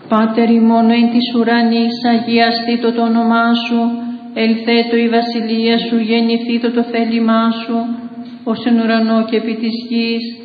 Πάτερ ημών εν της ουρανής, αγιαστήτω το όνομά σου, ελθέτω η βασιλεία σου, γεννηθήτω το θέλημά σου, ως εν ουρανό και επί της γης.